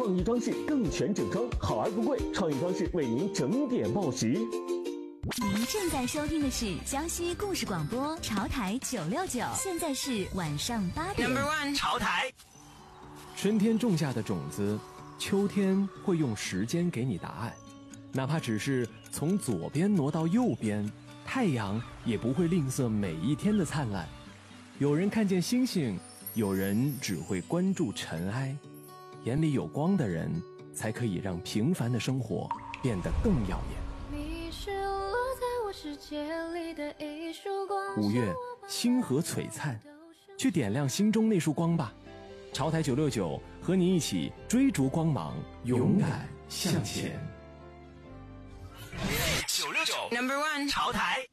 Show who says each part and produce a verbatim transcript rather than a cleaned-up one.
Speaker 1: 创意装饰更全整装，好而不贵，创意装饰为您整点报时。
Speaker 2: 您正在收听的是江西故事广播潮台九六九，现在是晚上八点。
Speaker 3: Number one 潮台。
Speaker 4: 春天种下的种子，秋天会用时间给你答案，哪怕只是从左边挪到右边，太阳也不会吝啬每一天的灿烂。有人看见星星，有人只会关注尘埃。眼里有光的人，才可以让平凡的生活变得更耀眼。
Speaker 5: 你是落在我世界里的一束光。
Speaker 4: 五月，星河璀璨，去点亮心中那束光吧。潮台九六九和你一起追逐光芒，勇敢向前。
Speaker 3: 九六九 Number one 潮台。